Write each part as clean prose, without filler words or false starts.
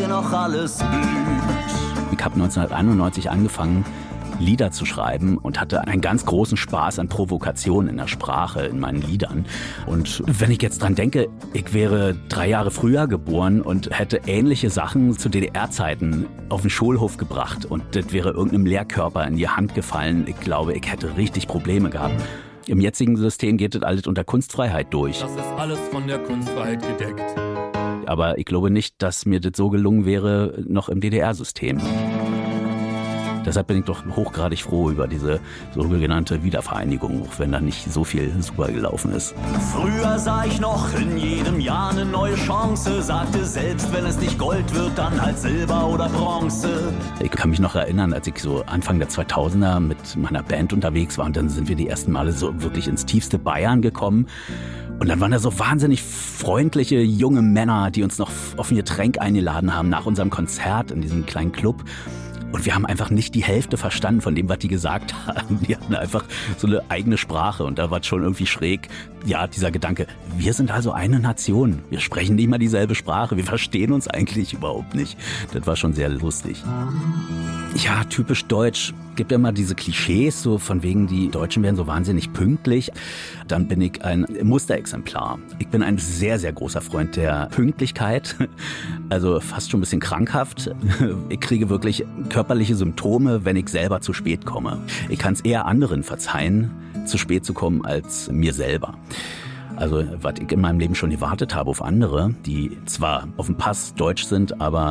hier noch alles blüht. Ich habe 1991 angefangen, Lieder zu schreiben und hatte einen ganz großen Spaß an Provokation in der Sprache, in meinen Liedern. Und wenn ich jetzt dran denke, ich wäre 3 Jahre früher geboren und hätte ähnliche Sachen zu DDR-Zeiten auf den Schulhof gebracht und das wäre irgendeinem Lehrkörper in die Hand gefallen, ich glaube, ich hätte richtig Probleme gehabt. Im jetzigen System geht das alles unter Kunstfreiheit durch. Das ist alles von der Kunstfreiheit gedeckt. Aber ich glaube nicht, dass mir das so gelungen wäre, noch im DDR-System. Deshalb bin ich doch hochgradig froh über diese sogenannte Wiedervereinigung, auch wenn da nicht so viel super gelaufen ist. Früher sah ich noch in jedem Jahr eine neue Chance, sagte selbst, wenn es nicht Gold wird, dann halt Silber oder Bronze. Ich kann mich noch erinnern, als ich so Anfang der 2000er mit meiner Band unterwegs war und dann sind wir die ersten Male so wirklich ins tiefste Bayern gekommen. Und dann waren da so wahnsinnig freundliche junge Männer, die uns noch auf ein Getränk eingeladen haben nach unserem Konzert in diesem kleinen Club. Und wir haben einfach nicht die Hälfte verstanden von dem, was die gesagt haben. Die hatten einfach so eine eigene Sprache und da war schon irgendwie schräg, ja, dieser Gedanke, wir sind also eine Nation. Wir sprechen nicht mal dieselbe Sprache, wir verstehen uns eigentlich überhaupt nicht. Das war schon sehr lustig. Ja, typisch deutsch. Gibt ja immer diese Klischees, so von wegen, die Deutschen wären so wahnsinnig pünktlich. Dann bin ich ein Musterexemplar. Ich bin ein sehr, sehr großer Freund der Pünktlichkeit. Also fast schon ein bisschen krankhaft. Ich kriege wirklich körperliche Symptome, wenn ich selber zu spät komme. Ich kann es eher anderen verzeihen, zu spät zu kommen, als mir selber. Also, was ich in meinem Leben schon gewartet habe auf andere, die zwar auf dem Pass deutsch sind, aber...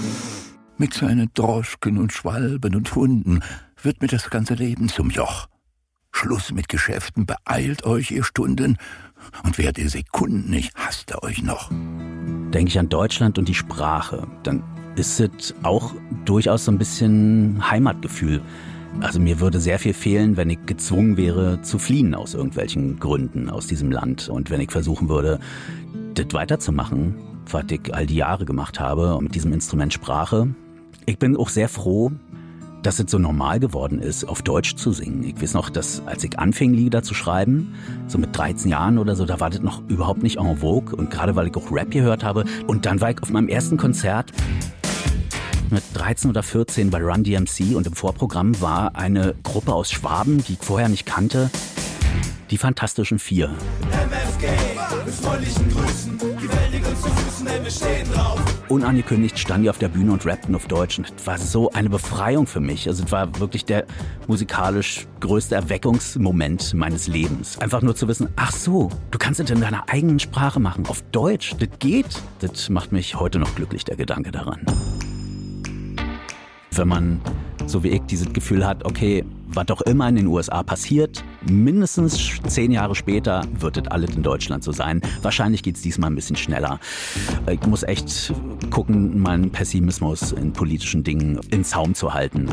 Mit seinen Droschken und Schwalben und Hunden wird mir das ganze Leben zum Joch. Schluss mit Geschäften, beeilt euch, ihr Stunden, und wer die Sekunden nicht, hasst er euch noch. Denke ich an Deutschland und die Sprache, dann ist es auch durchaus so ein bisschen Heimatgefühl. Also mir würde sehr viel fehlen, wenn ich gezwungen wäre zu fliehen aus irgendwelchen Gründen aus diesem Land. Und wenn ich versuchen würde, das weiterzumachen, was ich all die Jahre gemacht habe mit diesem Instrument Sprache. Ich bin auch sehr froh, dass es so normal geworden ist, auf Deutsch zu singen. Ich weiß noch, dass als ich anfing, Lieder zu schreiben, so mit 13 Jahren oder so, da war das noch überhaupt nicht en vogue. Und gerade weil ich auch Rap gehört habe. Und dann war ich auf meinem ersten Konzert mit 13 oder 14 bei Run DMC und im Vorprogramm war eine Gruppe aus Schwaben, die ich vorher nicht kannte, die Fantastischen Vier. MFG, mit freundlichen Grüßen, die Welt liegt uns zu Füßen, denn wir stehen drauf. Unangekündigt standen die auf der Bühne und rappten auf Deutsch. Und das war so eine Befreiung für mich. Also es war wirklich der musikalisch größte Erweckungsmoment meines Lebens. Einfach nur zu wissen, ach so, du kannst es in deiner eigenen Sprache machen, auf Deutsch, das geht. Das macht mich heute noch glücklich, der Gedanke daran. Wenn man, so wie ich, dieses Gefühl hat, okay, was auch immer in den USA passiert, mindestens 10 Jahre später wird das alles in Deutschland so sein. Wahrscheinlich geht es diesmal ein bisschen schneller. Ich muss echt gucken, meinen Pessimismus in politischen Dingen in Zaum zu halten.